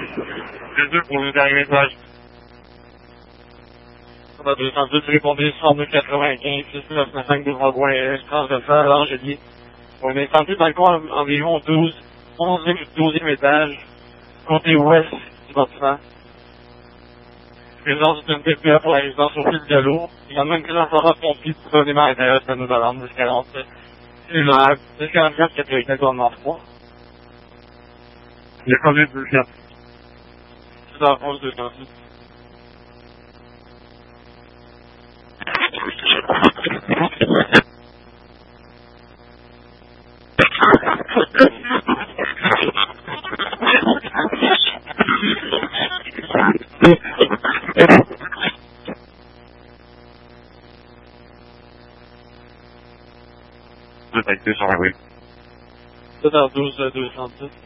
Les deux pour le dernier message. On a 202, répondez 102 95 695 de Robois et France de Fer, Angélique. On est tendu dans le coin environ 12e étage, côté ouest du bâtiment. Présence d'une PPA pour la résidence au fil de l'eau. Il y a même que l'enfant pompier pour donner à l'intérieur de nos alarmes de 40. C'est là, de 44 qui a pris le tournement 3. Il y a combien de deuxième? C'est dans la pause 206. Détecté sur la rue. C'est dans 12 206.